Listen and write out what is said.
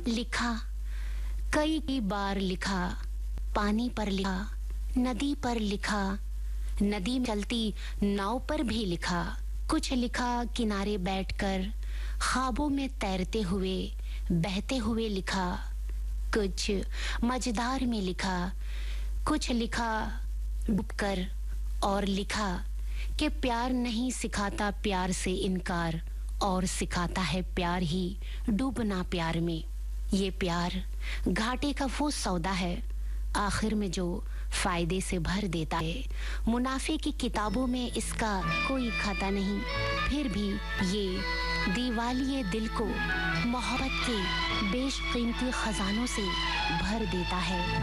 लिखा, कई बार लिखा, पानी पर लिखा, नदी पर लिखा, नदी में चलती नाव पर भी लिखा, कुछ लिखा किनारे बैठकर, ख्वाबों में तैरते हुए, बहते हुए लिखा, कुछ मझधार में लिखा, कुछ लिखा डूबकर, और लिखा कि प्यार नहीं सिखाता प्यार से इनकार, और सिखाता है प्यार ही डूबना प्यार में। ये प्यार घाटे का वो सौदा है, आखिर में जो फायदे से भर देता है। मुनाफे की किताबों में इसका कोई खाता नहीं, फिर भी ये दीवालिए दिल को मोहब्बत के बेशकीमती खजानों से भर देता है।